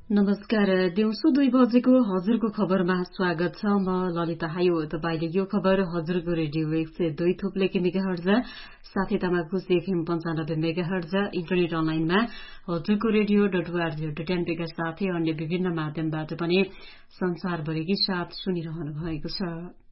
नमस्कार। दिउँसो 2 बजेको हजुरको खबरमा स्वागत छ। म ललिता हायो। तपाईले यो खबर हजुरको रेडियो 102 थुप्ले मेगाहर्ज साथै तमाखुसी FM 95 मेगाहर्ज इन्टरनेट अनलाइनमा हजुरको रेडियो.org.np का साथै अन्य विभिन्न माध्यमबाट पनि संसारभरिकै साथ सुनिरहनु भएको छ।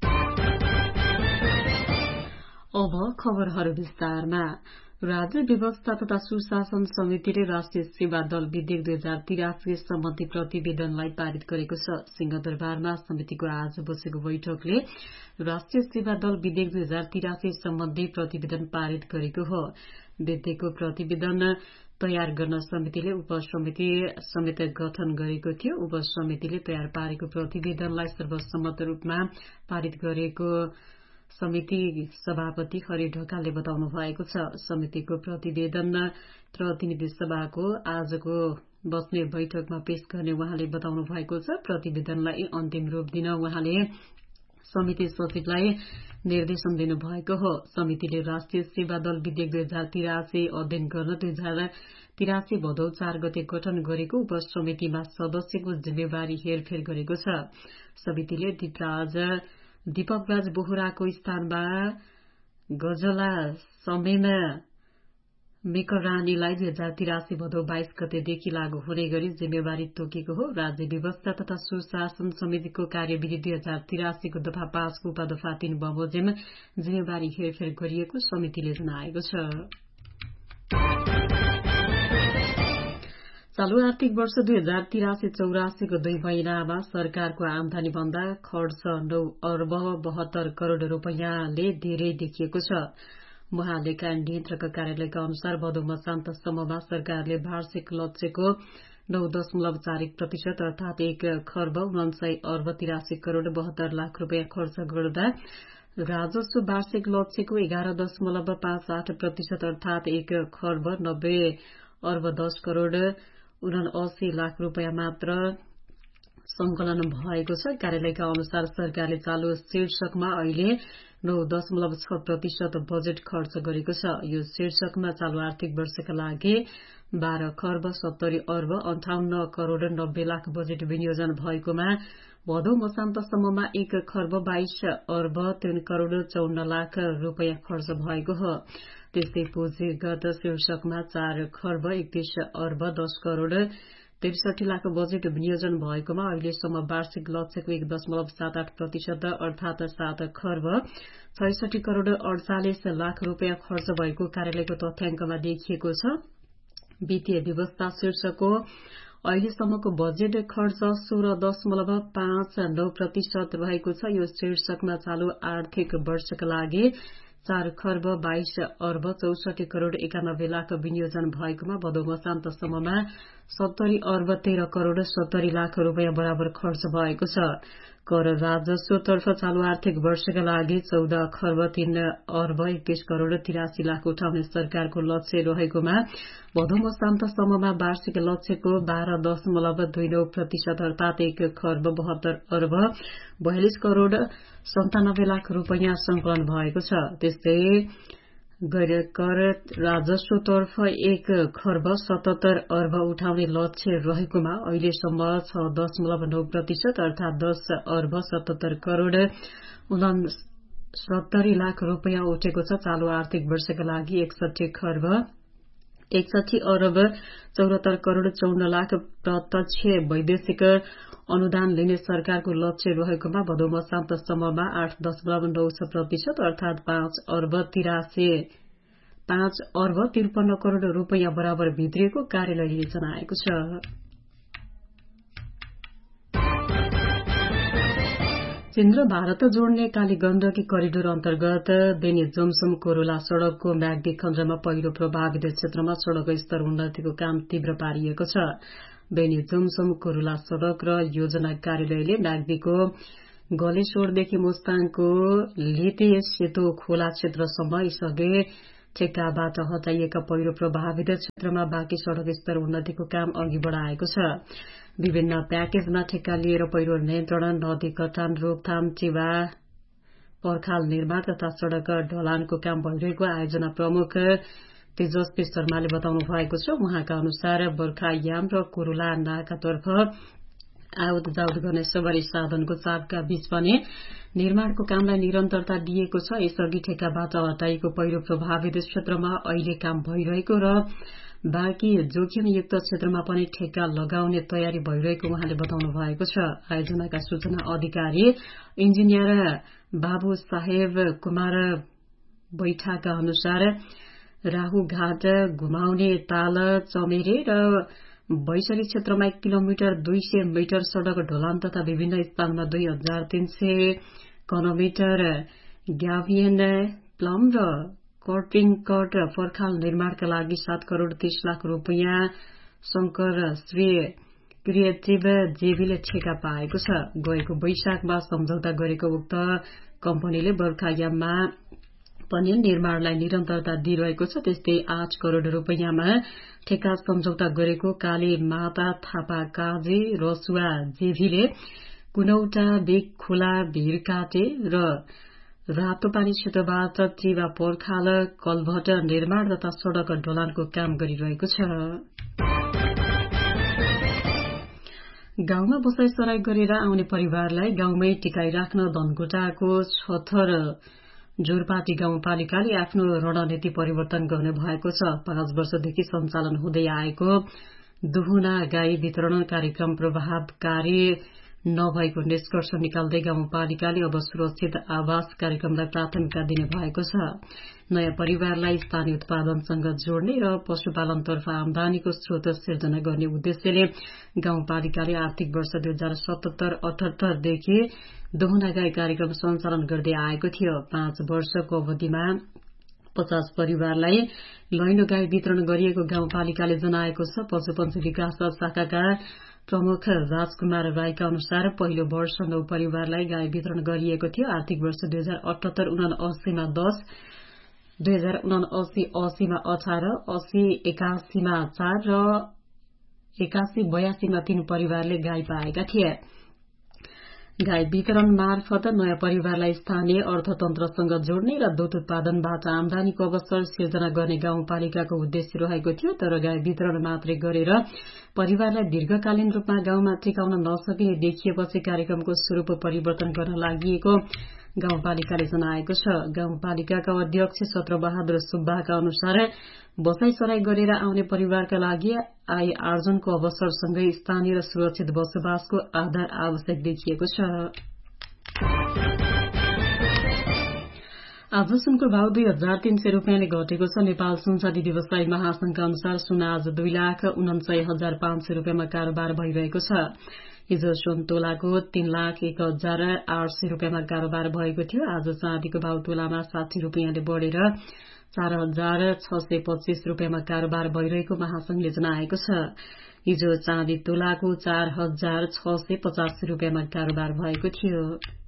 अब खबरहरू विस्तारमा। राज्य व्यवस्था तथा सुशासन समितिले राष्ट्रिय सेवा दल विधेयक 2083 सम्बन्धी प्रतिवेदनलाई पारित गरेको छ। सिंहदरबारमा समितिको आज बसेको बैठकले राष्ट्रिय सेवा दल विधेयक 2083 सम्बन्धी प्रतिवेदन पारित गरेको हो। विधेयकको प्रतिवेदन तयार गर्न समितिले उपसमिति समेत गठन गरेको थियो। उपसमितिले तयार पारेको प्रतिवेदनलाई सर्वसम्मत रूपमा पारित गरेको समिति सभापति हरि ढकालले बताउनु भएको छ। समितिको प्रतिवेदन प्रतिनिधि सभाको आजको बस्ने बैठकमा पेश गर्ने उहाँले बताउनु भएको छ। प्रतिवेदनलाई अन्तिम रूप दिन उहाँले समिति सचिवलाई निर्देशन दिनुभएको हो। समितिले राष्ट्रिय सेवा दल विधेयक 2083 अध्ययन गर्न 2083 भदौ 4 गते गठन गरेको उपसमितिमा सदस्यको जिम्मेवारी हेरफेर गरेको छ। समितिले दीपकराज बोहराको स्थानमा गजला समेना मेकरानीलाई 2083 भदौ 22 गतेदेखि लागू हुने गरी जिम्मेवारी तोकेको हो। राज्य व्यवस्था तथा सुशासन समितिको कार्यविधि 2083 को दफा 5 को उपदफा 3 बमोजिम जिम्मेवारी हेरफेर गरिएको समितिले जनाएको छ। चालू आर्थिक वर्ष 2083-84 को 2 महिनामा सरकारको आमदानी भन्दा खर्च 9 अर्ब 72 करोड़ रूपैयाँले धेरै देखिएको छ। महालेखा नियन्त्रक कार्यालयका अनुसार भदौ मसान्तसम्ममा सरकारले वार्षिक लक्ष्यको 9.41% अर्थात 1 खर्ब 49 अर्ब 83 करोड़ 72 लाख रूपैयाँ खर्च गर्दा राजस्व वार्षिक लक्ष्यको 11.58% अर्थात 1 खर्ब 90 अर्ब 10 करोड़ 79 लाख रूपैयाँ मात्र संकलन भएको छ। कार्यालयका अनुसार सरकारले चालू शीर्षकमा अहिले 9.6% बजेट खर्च गरेको छ। यो शीर्षकमा चालू आर्थिक वर्षका लागि 12 खर्ब 70 अर्ब 58 करोड़ 90 लाख बजेट विनियोजन भएकोमा भदौ मसान्तसम्ममा 1 खर्ब 22 अर्ब 3 करोड़ 54 लाख रूपैयाँ खर्च भएको हो। त्यस्तै पुँजीगत शीर्षकमा 4 खर्ब 31 अर्ब 10 करोड़ 63 लाख बजेट विनियोजन भएकोमा अहिलेसम्म वार्षिक लक्ष्यको 1.78% अर्थात 7 खर्ब 66 करोड़ 48 लाख रूपैयाँ खर्च भएको कार्यालयको तथ्याङ्कमा देखिएको छ। वित्तीय व्यवस्था शीर्षकको अहिलेसम्मको बजेट खर्च 16.59% रहेको छ। यो शीर्षकमा चालू आर्थिक वर्षका लागि 4 खर्ब 22 अर्ब 64 करोड़ 91 लाख विनियोजन भएकोमा भदौ मसान्तसम्ममा 70 अर्ब 13 करोड़ 70 लाख रूपैयाँ बराबर खर्च भएको छ। कर राजस्वतर्फ चालू आर्थिक वर्षका लागि 14 खर्ब 3 अर्ब 21 करोड़ 83 लाख उठाउने सरकारको लक्ष्य रहेकोमा भदौ मसान्तसम्ममा वार्षिक लक्ष्यको 12.29% अर्थात 1 खर्ब 72 अर्ब 42 करोड़ 97 लाख रूपैयाँ संकलन भएको छ। त्यस्तै गैर कर राजस्वतर्फ 1 खर्ब 77 अर्ब उठाउने लक्ष्य रहेकोमा अहिलेसम्म 6.9% अर्थात 10 अर्ब 77 करोड़ 69 लाख रूपैयाँ उठेको छ। चालू आर्थिक वर्षका लागि 61 खर्ब 61 अर्ब 74 करोड़ 54 लाख प्रत्यक्ष वैदेशिक अनुदान लिने सरकारको लक्ष्य रहेकोमा भदौ मसान्तसम्ममा 8.9% अर्थात 5 अर्ब 53 करोड़ रूपैयाँ बराबर भित्रिएको कार्यालयले जनाएको छ। चीन र भारत जोड्ने काली गण्डकी करिडोर अन्तर्गत बेनी जोमसोम कोरोला सड़कको म्याग्दी खण्डमा पहिलो प्रभावित क्षेत्रमा सड़क स्तर उन्नतिको काम तीव्र पारिएको छ। बेनी जोमसोम कोरोला सड़क र योजना कार्यालयले म्याग्दीको गलेश्वरदेखि मुस्ताङको लिते सेतो खोला क्षेत्रसम्म यसअघि ठेक्काबाट हटाइएका पहिरो प्रभावित क्षेत्रमा बाँकी सड़क स्तर उन्नतिको काम अघि बढ़ाएको छ। विभिन्न प्याकेजमा ठेक्का लिएर पहिरो नियन्त्रण, नदी कटान, रोकथाम, टिवा पर्खाल निर्माण तथा सड़क ढलानको काम भइरहेको आयोजना प्रमुख तेजस्वी शर्माले बताउनु भएको छ। उहाँका अनुसार बर्खायाम र कोरोला नाकातर्फ आवत जावत गर्ने सवारी साधनको चापका बीच पनि निर्माणको कामलाई निरन्तरता दिएको छ। यसअघि ठेक्काबाट हटाइएको पहिरो प्रभावित क्षेत्रमा अहिले काम भइरहेको र बाँकी जोखिमयुक्त क्षेत्रमा पनि ठेक्का लगाउने तयारी भइरहेको उहाँले बताउनु भएको छ। आयोजनाका सूचना अधिकारी इन्जिनियर बाबु साहेब कुमार बैठाका अनुसार राहुघाट घुमाउने ताल चमेरे र बैसरी क्षेत्रमा 1 किलोमिटर 200 मिटर सड़क ढोलान तथा विभिन्न स्थानमा 2300 कनमिटर ग्याभियन प्लम र कर्टिङ कट पर्खाल निर्माणका लागि 7 करोड़ 30 लाख रुपियाँ शंकर श्री क्रिएटिभ जेबीले ठेका पाएको छ। गएको वैशाखमा सम्झौता गरेको उक्त कम्पनीले बर्खायाममा पनि निर्माणलाई निरन्तरता दिइरहेको छ। त्यस्तै 8 करोड़ रुपियाँमा ठेक्का सम्झौता गरेको काली माता थापा काजी रसुवा जेभीले कुनौटा बेग खोला भिरकाटे र रातोपानी क्षेत्रबाट टिवा पर्खाल कलभट निर्माण तथा सड़क ढोलानको काम गरिरहेको छ। गाउँमा बसाइसराई गरेर आउने परिवारलाई गाउँमै टिकाइराख्न धनकुटाको छथर जोरपाटी गाउँपालिकाले आफ्नो रणनीति परिवर्तन गर्ने भएको छ। 5 वर्षदेखि सञ्चालन हुँदै आएको दुहुना गाई वितरण कार्यक्रम प्रभावकारी नभएको निष्कर्ष निकाल्दै गाउँपालिकाले अब सुरक्षित आवास कार्यक्रमलाई प्राथमिकता दिने भएको छ। नयाँ परिवारलाई स्थानीय उत्पादनसँग जोड्ने र पशुपालनतर्फ आमदानीको स्रोत सिर्जना गर्ने उद्देश्यले गाउँपालिकाले आर्थिक वर्ष 2077-78 देखि दुहुना गाई कार्यक्रम सञ्चालन गर्दै आएको थियो। 5 वर्षको अवधिमा 50 परिवारलाई लैनो गाई वितरण गरिएको गाउँपालिकाले जनाएको छ। पशुपन्छी विकास शाखाका प्रमुख राजकुमार राईका अनुसार पहिलो वर्ष 9 परिवारलाई गाई वितरण गरिएको थियो। आर्थिक वर्ष 2078-79 मा 10, 2079-80 मा 18, 80-81 मा 4 र 81-82 मा 3 परिवारले गाई पाएका थिए। गाई वितरण मार्फत नयाँ परिवारलाई स्थानीय अर्थतन्त्रसँग जोड्ने र दूध उत्पादनबाट आमदानीको अवसर सिर्जना गर्ने गाउँपालिकाको उद्देश्य रहेको थियो। तर गाई वितरण मात्रै गरेर परिवारलाई दीर्घकालीन रूपमा गाउँमा टिकाउन नसकिने देखिएपछि कार्यक्रमको स्वरूप परिवर्तन गर्न लागि गाउँपालिकाले जनाएको छ। गाउँपालिकाका अध्यक्ष सत्रबहादुर सुब्बाका अनुसार बसाइसराई गरेर आउने परिवारका लागि आय आर्जनको अवसरसँगै स्थानीय र सुरक्षित बसोबासको आधार आवश्यक देखिएको छ। आज सुनको भाव 2300 रुपियाँले घटेको छ। नेपाल सुनचाँदी व्यवसायी महासंघका अनुसार सुन आज 2,49,500 रुपियाँमा कारोबार भइरहेको छ। हिजो सुन तोलाको 3,01,800 रुपियाँमा कारोबार भएको थियो। आज चाँदीको भाव तोलामा 60 रुपियाँले बढ़ेर 4,625 रुपियाँमा कारोबार भइरहेको महासंघले जनाएको छ। हिजो चाँदी तोलाको 4,685 रुपियाँमा कारोबार भएको थियो।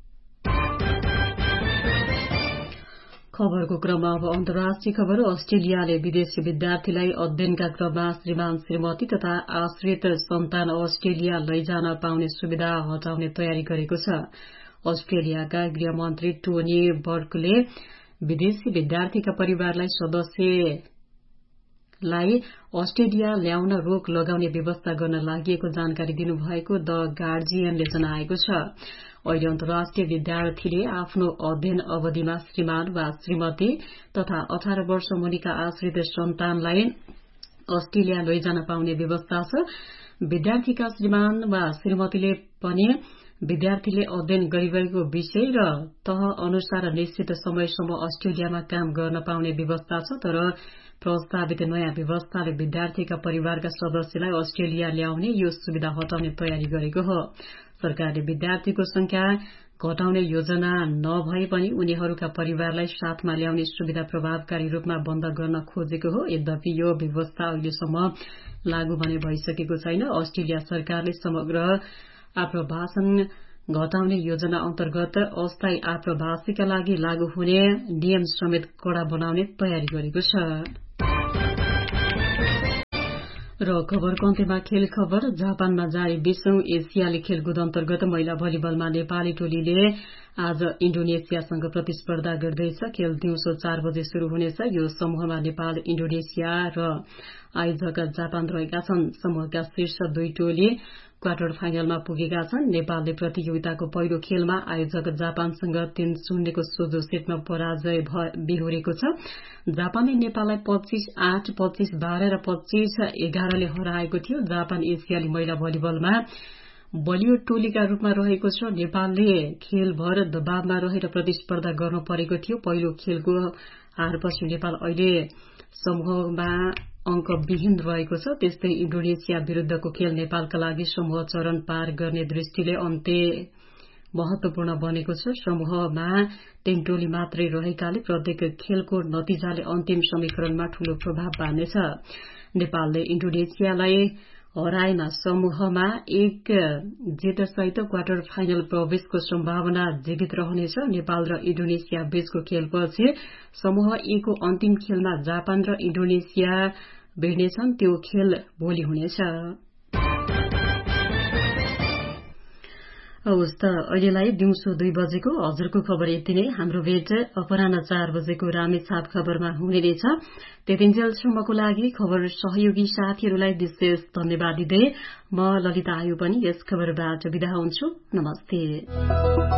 खबरको क्रममा अब अन्तर्राष्ट्रिय खबर। अस्ट्रेलियाले विदेशी विद्यार्थीलाई अध्ययनका क्रममा श्रीमान श्रीमती तथा आश्रित सन्तान अस्ट्रेलिया लैजान पाउने सुविधा हटाउने तयारी गरेको छ। अस्ट्रेलियाका गृहमन्त्री टोनी बर्कले विदेशी विद्यार्थीका परिवारलाई सदस्यलाई अस्ट्रेलिया ल्याउन रोक लगाउने व्यवस्था गर्न लागि जानकारी दिनुभएको द गार्जियनले जनाएको छ। अहिले अन्तर्राष्ट्रिय विद्यार्थीले आफ्नो अध्ययन अवधिमा श्रीमान वा श्रीमती तथा 18 वर्ष मुनिका आश्रित सन्तानलाई अस्ट्रेलिया लैजान पाउने व्यवस्था छ। विद्यार्थीका श्रीमान वा श्रीमतीले पनि विद्यार्थीले अध्ययन गरिरहेको विषय र तह अनुसार निश्चित समयसम्म अस्ट्रेलियामा काम गर्न पाउने व्यवस्था छ। तर प्रस्तावित नयाँ व्यवस्थाले विद्यार्थीका परिवारका सदस्यलाई अस्ट्रेलिया ल्याउने यो सुविधा हटाउने तयारी गरेको हो। सरकारले विद्यार्थीको संख्या घटाउने योजना नभए पनि उनीहरूका परिवारलाई साथमा ल्याउने सुविधा प्रभावकारी रूपमा बन्द गर्न खोजेको हो। यद्यपि यो व्यवस्था अहिलेसम्म लागू भने भइसकेको छैन। अस्ट्रेलिया सरकारले समग्र आप्रवासन घटाउने योजना अन्तर्गत अस्थायी आप्रवासीका लागि लागू हुने नियम समेत कड़ा बनाउने तयारी गरेको छ। र खबरको अन्त्यमा खेल खबर। जापानमा जारी 20औं एसियाली खेलकुद अन्तर्गत महिला भलिबलमा नेपाली टोलीले आज इन्डोनेसियासँग प्रतिस्पर्धा गर्दैछ। खेल दिउँसो 4 बजे शुरू हुनेछ। यो समूहमा नेपाल, इन्डोनेसिया र आयोजक जापान रहेका छन्। समूहका शीर्ष 2 टोली क्वार्टर फाइनलमा पुगेका छन्। नेपालले प्रतियोगिताको पहिलो खेलमा आयोजक जापानसँग 3-0 को सोझो सेटमा पराजय बेहोरेको छ। जापानले नेपाललाई 25-8, 25-12 र 25-11 ले हराएको थियो। जापान एसियाली महिला भलिबलमा बलियो टोलीका रूपमा रहेको छ। नेपालले खेलभर दबावमा रहेर प्रतिस्पर्धा गर्नु परेको थियो। पहिलो खेलको हारपछि नेपाल अहिले समूहमा अंकविहीन रहेको छ। त्यस्तै इन्डोनेसिया विरूद्धको खेल नेपालका लागि समूह चरण पार गर्ने दृष्टिले अन्त्य महत्वपूर्ण बनेको छ। समूहमा 3 टोली मात्रै रहेकाले प्रत्येक खेलको नतिजाले अन्तिम समीकरणमा ठूलो प्रभाव पार्नेछ। नेपालले इन्डोनेसियालाई हराएमा समूहमा 1 जितसहित क्वार्टर फाइनल प्रवेशको सम्भावना जीवित रहनेछ। नेपाल र इन्डोनेसिया बीचको खेलपछि समूह ए को अन्तिम खेलमा जापान र इन्डोनेसिया भिड्नेछन्। त्यो खेल भोलि हुनेछ। हवस् त अहिलेलाई दिउँसो 2 बजेको हजुरको खबर यति नै। हाम्रो भेट अपराह्न 4 बजेको रामेछाप खबरमा हुने नै छ। त्यतिन्जेलसम्मको लागि खबर सहयोगी साथीहरूलाई विशेष धन्यवाद दिँदै म ललिता आयु पनि यस खबरबाट बिदा हुन्छु। नमस्ते।